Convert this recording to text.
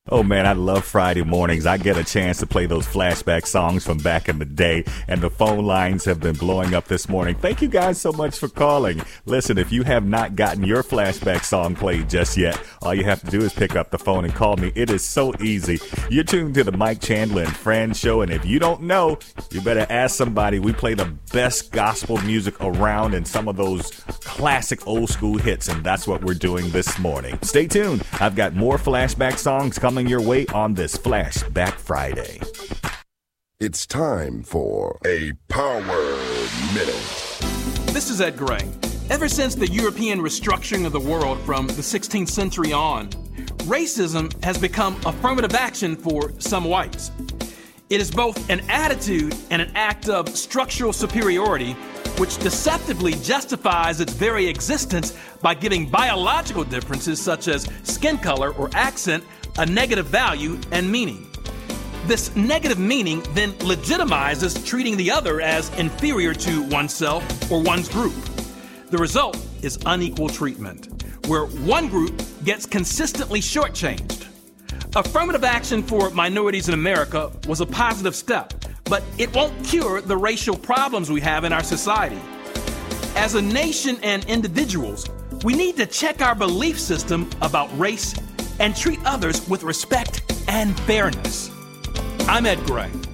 Oh man, I love Friday mornings. I get a chance to play those flashback songs from back in the day, and the phone lines have been blowing up this morning. Thank you guys so much for calling. Listen, if you have not gotten your flashback song played just yet, all you have to do is pick up the phone and call me. It is so easy. You're tuned to the Mike Chandler and Friends Show, and if you don't know, you better ask somebody. We play the best gospel music around and some of those classic old school hits, and that's what we're doing this morning. Stay tuned. I've got more flashback songs coming your way on this Flashback Friday. It's time for a Power Minute. This is Ed Gray. Ever since the European restructuring of the world from the 16th century on, racism has become affirmative action for some whites. It is both an attitude and an act of structural superiority which deceptively justifies its very existence by giving biological differences such as skin color or accent a negative value and meaning. This negative meaning then legitimizes treating the other as inferior to oneself or one's group. The result is unequal treatment, where one group gets consistently shortchanged. Affirmative action for minorities in America was a positive step, but it won't cure the racial problems we have in our society. As a nation and individuals, we need to check our belief system about race and treat others with respect and fairness. I'm Ed Gray.